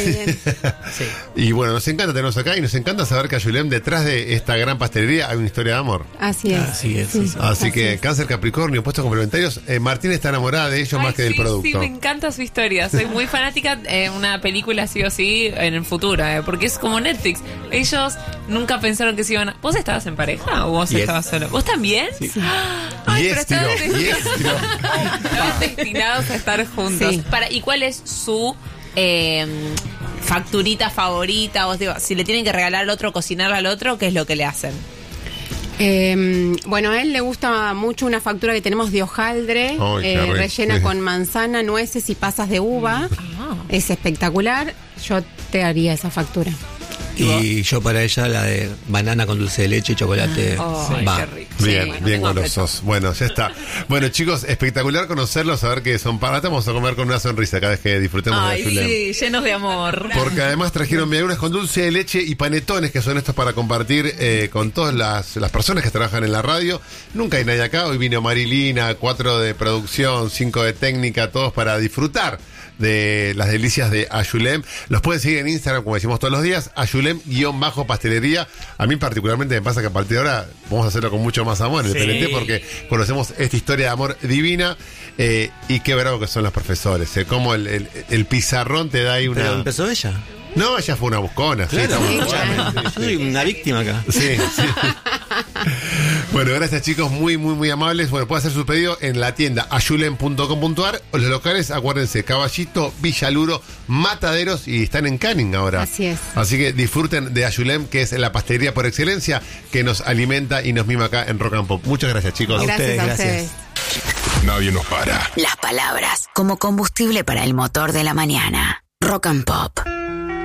bien. Sí. Y bueno, nos encanta tenernos acá y nos encanta saber que a Julem, detrás de esta gran pastelería, hay una historia de amor. Así es. Así es, Sí. sí. Así que es. Cáncer, Capricornio, puestos complementarios. Martín está enamorada de ellos más que del producto. Sí, me encanta su historia. Soy muy fanática de una película sí o sí en el futuro, porque es como Netflix. Ellos nunca pensaron que se iban a... ¿Vos estabas en pareja o vos Yes. estabas solo? ¿Vos también? Sí. Ay, Yes, pero tiró, yes, tiró. estaban destinados a estar juntos. Sí. ¿Y cuál es su facturita favorita? Os digo, si le tienen que regalar al otro, cocinarle al otro, ¿qué es lo que le hacen? Bueno, a él le gusta mucho una factura que tenemos de hojaldre, Ay, qué rico. rellena Sí. con manzana, nueces y pasas de uva. Es espectacular. Yo te haría esa factura. Y yo para ella la de banana con dulce de leche y chocolate. Ay, va. qué rico. Bien, Sí, bueno, bien tengo golosos. Bueno, ya está. Bueno, chicos, espectacular conocerlos, saber que son para. Vamos a comer con una sonrisa cada vez que disfrutemos Ay, de Julem. sí, llenos de amor. Porque además trajeron medialunas con dulce de leche y panetones, que son estos para compartir con todas las personas que trabajan en la radio. Nunca hay nadie acá. Hoy vino Marilina, 4 de producción, 5 de técnica, todos para disfrutar de las delicias de Ayulem. Los pueden seguir en Instagram, como decimos todos los días, Ayulem_pastelería. A mí particularmente me pasa que a partir de ahora vamos a hacerlo con mucho más amor en el Sí. PNT, porque conocemos esta historia de amor divina. Y qué bravo que son los profesores. Cómo el pizarrón te da ahí Pero una... empezó ella. No, ella fue una buscona. Sí, Claro, estamos sí, escuchando, claro. sí, Yo soy una víctima acá. sí, sí. Bueno, gracias chicos, muy, muy, muy amables. Bueno, puede hacer su pedido en la tienda ayulem.com.ar o los locales, acuérdense, Caballito, Villaluro, Mataderos y están en Canning ahora. Así es. Así que disfruten de Ayulem, que es la pastelería por excelencia que nos alimenta y nos mima acá en Rock and Pop. Muchas gracias chicos. Gracias a gracias. ustedes. Nadie nos para. Las palabras como combustible para el motor de la mañana. Rock and Pop.